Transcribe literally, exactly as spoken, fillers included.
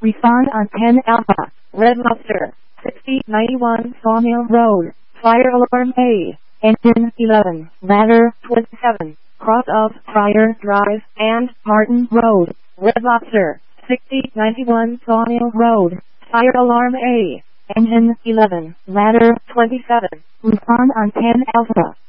Respond on ten Alpha. Red Lobster. sixty ninety-one Sawmill Road. Fire alarm A. Engine eleven. Ladder twenty-seven. Cross of Pryor Drive and Martin Road. Red Lobster. sixty ninety-one Sawmill Road. Fire alarm A. Engine eleven. Ladder twenty-seven. Respond on ten Alpha.